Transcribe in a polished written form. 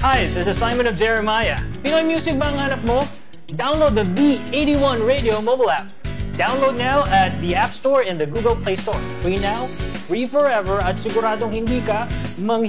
Hi, this is Simon of Jeremiah. Pinoy music ba ang hanap mo? Download the V81 Radio mobile app. Download now at the App Store and the Google Play Store. Free now, free forever, at siguradong hindi ka